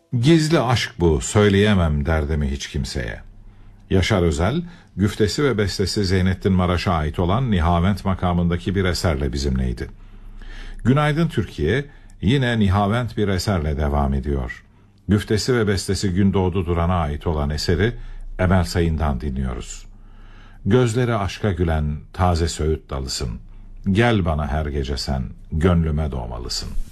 Gizli aşk bu, söyleyemem derdimi hiç kimseye. Yaşar Özel, güftesi ve bestesi Zeynettin Maraş'a ait olan Nihavent makamındaki bir eserle bizimleydi. Günaydın Türkiye yine Nihavent bir eserle devam ediyor. Güftesi ve bestesi Gündoğdu Duran'a ait olan eseri Emel Sayın'dan dinliyoruz. Gözleri aşka gülen taze söğüt dalısın. Gel bana her gece sen, gönlüme doğmalısın.